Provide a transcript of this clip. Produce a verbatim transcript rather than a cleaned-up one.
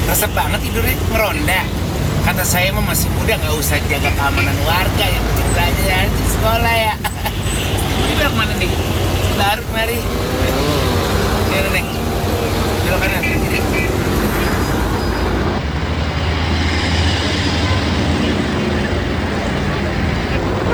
resep banget tidurnya, ngeronda. Kata saya mah masih muda, nggak usah jaga keamanan warga, yang penting belajar ya di sekolah ya. Ini bilang mana nih? Baru kemari.